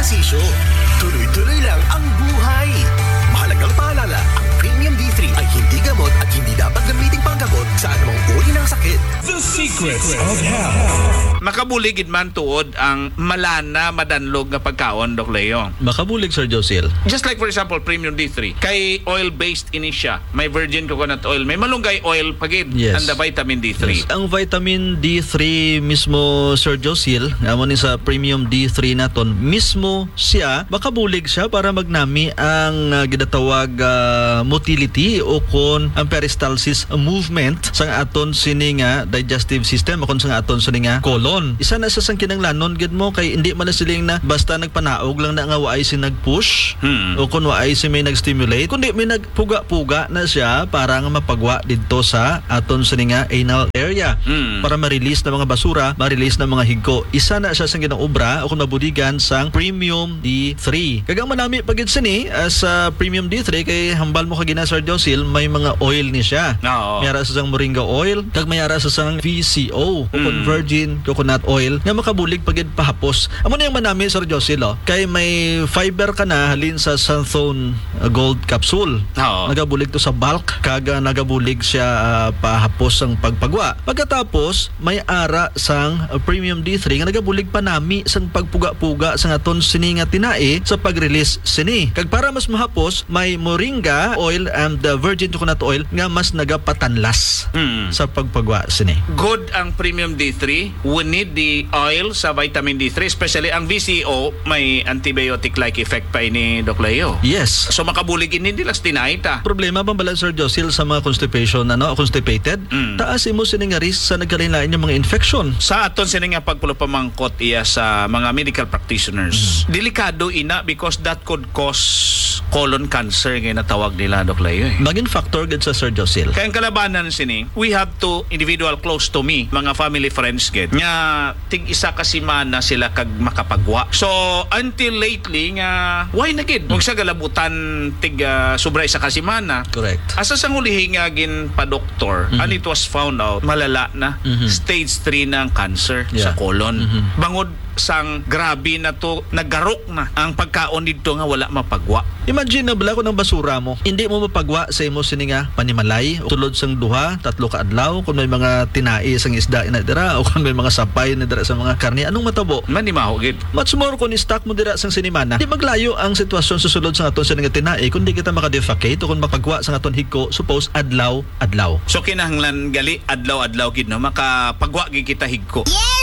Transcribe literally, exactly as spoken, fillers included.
ehersisyo. Tuloy-tuloy lang ang buhay. Mahalagang paalala, ang Premium D three ay hindi gamot at hindi dapat gamitin panggamot sa anumang uri ng sakit. The Secrets of Health. Makabuligid man tuod ang malana madanlog nga pagkaon, Doc Leo. Makabulig, Sir Josil. Just like for example, Premium D three. Kay oil-based ini siya. May virgin coconut oil. May malunggay oil pagid. Yes. And the vitamin D three. Yes. Ang vitamin D three mismo, Sir Josil, amo ni sa Premium D three naton, mismo siya, makabulig siya para magnami ang uh, gidatawag uh, motility o kon ang peristalsis movement sang aton sini nga digestive system o kon sang aton sini nga colon. Isa na sa sang kinanglanon gid mo kay hindi man na siling na basta nagpanaog lang na nga waay si nag-push Hmm. o kun waay si may nag-stimulate kundi may nagpuga-puga na siya para nga mapagwa didto sa aton sini nga anal area Hmm. para ma-release ng mga basura, ma-release ng mga higko. Isa na siya sang ginang obra o kung mabudigan sang Premium D three. Kagang manami pagid sini as sa Premium D three kay hambal mo kagina Sir Josil, may mga oil ni siya. Oo. Mayara sa sang moringa oil, kag mayara sa sang V C O o kung Mm. virgin coconut oil nga makabulig pagid pahapos. Amo na yung manami Sir Josil, oh, kay may fiber ka na halin sa Santhone uh, Gold Capsule. Oo. Nagabulig to sa bulk, kaga nagabulig siya uh, pahapos ang pagpagwa. Pagkatapos may ara sang uh, Premium D three nga nagabulig pa nami sang pagpuga-puga sang aton sini nga tinae sa pag-release sini. Kag para mas mahapos, may moringa oil and the virgin coconut oil nga mas nagapatanlas Hmm. sa pagpagwa sini. Good ang Premium D three. We need the oil sa vitamin D three, especially ang V C O, may antibiotic-like effect pa ini, Doc Leo. Yes. So makabulig ini dilas tinaita. Problema bang bala Sir Josil sa mga constipation, ano, constipated? Mm. Taas imo sini nga risk sa nagkalain-lain yung mga infection. Sa aton sini nga pagpulo pamangkot iya sa mga medical practitioners. Delikado ina because that could cause colon cancer nga natawag nila, Doc Leo. Eh. Maging factor gid sa Sir Josil. Kaya ang kalabanan sini, we have to individual close to me, mga family friends gid, nga tig isa ka semana sila kag makapagwa. So until lately nga why na gid? Kung sa galabutan tig uh, sobra isa ka semana. Correct. Asa sang ulihin nga gin pa doktor, Mhm. and it was found out malala na Mhm. stage three na ang cancer sa Yeah. colon. Mhm. Bangod sang grabe na to, naggarok na ang pagkaon dito nga wala mapagwa. Imagine na bala ko ng basura mo, hindi mo mapagwa sa imo sini nga panimalay, tulod sang duha, tatlo ka adlaw, kung may mga tinai sang isda ina dira o kung may mga sapay na dira sa mga karne, anong matabo? Manimaho gid. Much more kung i-stock mo dira sang sinimana, di maglayo ang sitwasyon sa sulod sa aton sini nga tinai kung di kita makadefecate o kung mapagwa sa aton higko, suppose adlaw adlaw. So kinahanglan gali adlaw-adlaw gid no makapagwa gid kita higko.